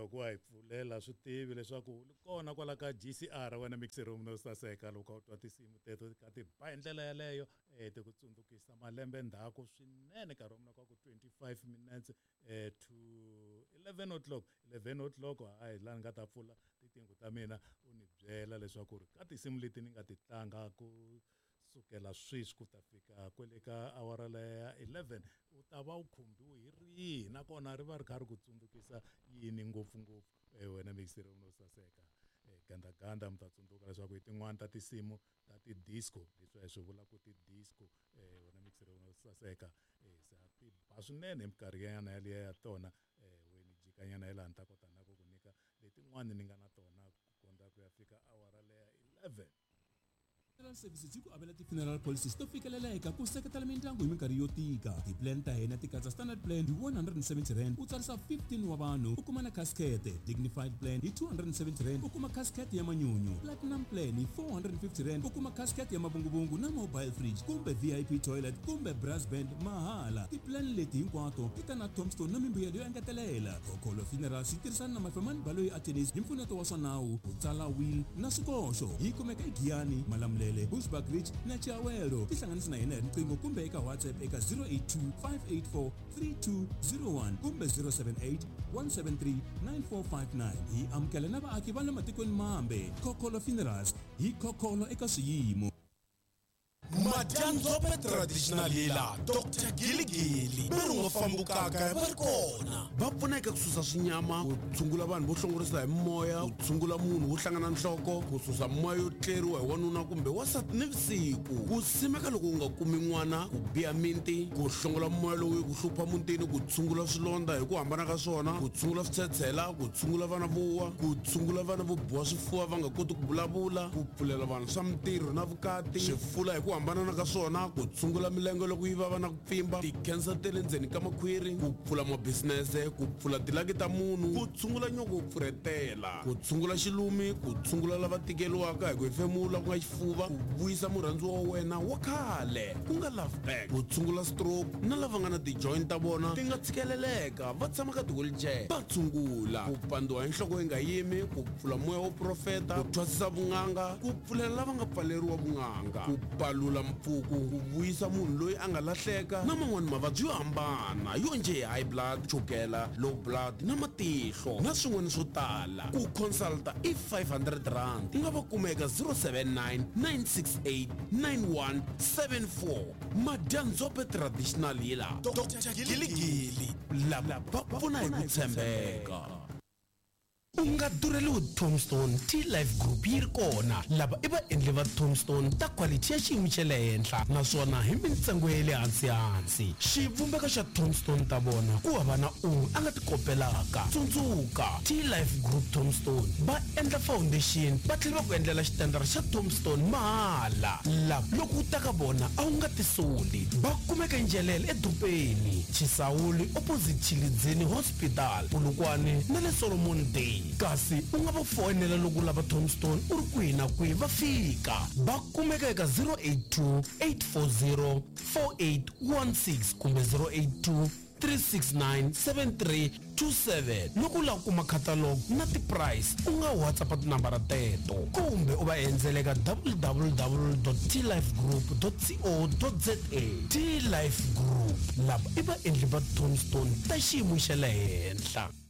loko wa hi pfulela swi tivi leswaku kona kwala ka GCR wena mixer room no saseka loko u twa tinsimu teto ka ti ba hi ndlela yaleyo ti ku tsundzukisa malembe ndzhaku swinene nkarhi wa mina kwa ku 25 minutes to 11 o'clock 11 o'clock hayi la ni nga ta pfula titingu ta mina u ni byela leswaku ka tinsimu leti ni nga ti tlanga ku sukela sweswi ku ta fika kwele ka awara leya 11 u ta va u khumbiwe hi rihi nakona ri va ri kha ri ku tsundzukisa yini ngopfungopfu wena mixer no saseka gandaganda mi ta tsundzuka leswaku hi tin'wani ta tinsimu ta ti-disco leswi hi swi vula ku ti-disco wena mixer no saseka sa ti ba swinene hi minkarhi yana yaliya ya tona weni jikanyana hi laha ni ta kota na ku ku nyika letin'wani ni nga na tona ku kondza ku ya fika awara leya 11 Funeral services hi ku avela ti-funeral policies to fikeleleka ku seketela mindyangu hi minkarhi yo tika. Ti-plan ta hina ti katsa standard plan hi 170 rand u tsarisa 15 wa vanhu u kuma na casket. Dignified plan hi 270 rand u kuma casket ya manyunyu. Platinum plan hi 450 rand u kuma casket ya mavunguvungu na mobile fridge kumbe VIP toilet kumbe brass band mahala. Ti-plan leti hinkwato ti ta na tombstone na mimbuyelo yo engetelela. Khokolo Funerals yi tirhisana na Mafemani Baloyi Attorneys hi mpfuneto wa swa nawu ku tsala will na swikoxo. Yi kumeka eGiyani Malamulele Bushbuck Ridge na Chiawelo. Tihlanganisa na hina hi riqingho kumbe eka WhatsApp eka 082 584 3201 kumbe 078 173 9459. Hi amukela na vaaki va le matikweni mambe. Khokolo Funerals hi khokolo eka swiyimo. Madyanzope traditional healer Dr. Giligili Berungo fambukaka va ri kona va pfuneka ku susa swinyama ku tshungula vanhu vo hlongorisa hi moya ku tshungula munhu wo hlangana nhloko ku susa moya yo tleriwa hi wanuna kumbe wasati nivusiku ku simeka loko u nga kumi n'wana ku biya miti ku hlongola moya lowu ku hlupha mutini ku tshungula swilondza hi ku hambana ka swona ku tshungula switshetshela ku tshungula vana vo wa ku tshungula vana vo biwa swifuva va nga koti ku vulavula ku pfulela vanhu swa mitirho na vukati swifula hi ku hambana na ka swona ku tshungula milenge loko yi vava na ku pfimba ti-cancer te le ndzeni ka makhwiri ku pfula mabisinese ku pfula tilaki ta munhu ku tshungula nyoko ku pfuretela ku tshungula xilumi ku tshungula lava tikeliwaka hi ku hefemula ku nga xifuva ku vuyisa murhandziwa wa wena wa khale ku nga love back ku tshungula stroke na lava nga na ti-joint ta vona ti nga tshikeleleka va tshama ka ti-wheelchair va tshungula ku pandiwa hi nhloko yi nga yimi ku pfula moya wo profeta ku thwasisa vun'anga ku pfulela lava nga pfaleriwa vun'anga ku palula mpfuku ku vuyisa munhu loyi a nga lahleka na man'wani mavabyi yo hambana yo nje high blood chukela low blood na matihlo na swin'wana swo tala ku consulta i 500 rand ti nga va kumeka 079 968 9174 Madyanzope traditional healer Dr. Giligili lava va pfuna hi ku tshembeka. U nga durheliwi Tombstone T-Life Group yi ri kona lava i vaendli va Tombstone ta quality ya xiyimo xa le henhla naswona hi mintsengo ya le hansi. Xivumbeko xa Tombstone ta vona ku hava na un'we a nga ti kopelaka. Tsundzuka T-Life Group Tombstone va endla foundation va tlhela va ku endlela xitendara xa Tombstone mahala lava loko u ta ka vona a wu nga ti soli. Va kumeka Njelele eDrupeni Chisawuli opposite Chilidzini Hospital Polokwane na le Solomon Day. Kasi u nga va fonela loko lava Tombstone u ri kwihi na kwihi va fika. Va kumeka eka 082 840 4816 kumbe 082 369 7327. Loko u lava ku kuma catalog na ti-price u nga WhatsApp tinambara teto kumbe u va endzela eka www.tlifegroup.co.za. T-Life Group lava i vaendli va Tombstone ta xiyimo xa le henhla.